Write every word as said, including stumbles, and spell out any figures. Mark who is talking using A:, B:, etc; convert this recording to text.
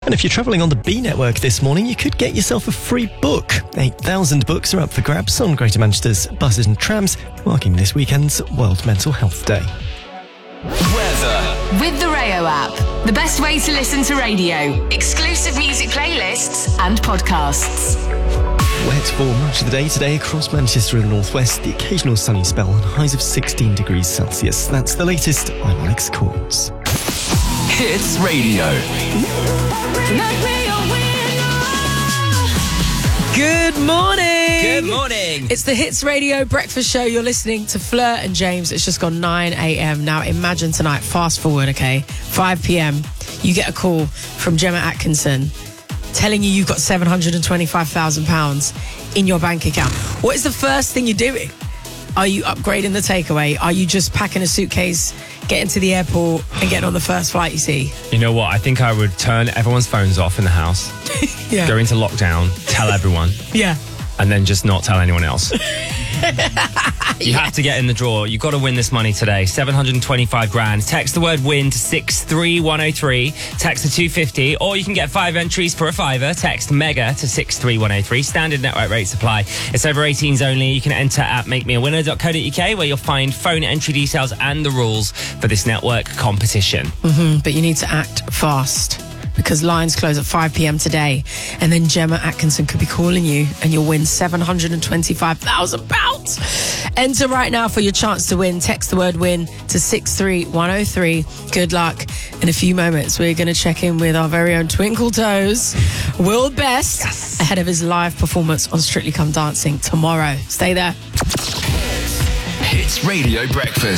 A: And if you're travelling on the B Network this morning, you could get yourself a free book. eight thousand books are up for grabs on Greater Manchester's buses and trams, marking this weekend's World Mental Health Day.
B: Weather.
C: With the Rayo app, the best way to listen to radio, exclusive music playlists and podcasts.
A: Wet for much of the day today across Manchester and the northwest, the occasional sunny spell and highs of sixteen degrees Celsius. That's the latest. I'm Alex Corns.
B: Hits Radio.
D: Good morning.
E: Good morning.
D: It's the Hits Radio breakfast show. You're listening to Fleur and James. It's just gone nine a.m. Now imagine tonight, fast forward, okay, five p.m. You get a call from Gemma Atkinson telling you you've got seven hundred twenty-five thousand pounds in your bank account. What is the first thing you're doing? Are you upgrading the takeaway? Are you just packing a suitcase, getting to the airport and getting on the first flight you see?
E: You know what? I think I would turn everyone's phones off in the house,
D: Yeah.
E: go into lockdown, tell everyone,
D: Yeah.
E: and then just not tell anyone else. You have to get in the draw. You've got to win this money today. seven hundred twenty-five grand. Text the word win to six three one oh three. Text to two fifty. Or you can get five entries for a fiver. Text MEGA to six three one oh three. Standard network rates apply. It's over eighteens only. You can enter at make me a winner dot co dot uk where you'll find phone entry details and the rules for this network competition.
D: Mm-hmm, but you need to act fast, because lines close at five p.m. today, and then Gemma Atkinson could be calling you and you'll win seven hundred twenty-five thousand pounds. Enter right now for your chance to win. Text the word win to six three one oh three. Good luck. In a few moments, we're going to check in with our very own Twinkle Toes, Will Best, yes, ahead of his live performance on Strictly Come Dancing tomorrow. Stay there.
B: Hits Radio Breakfast.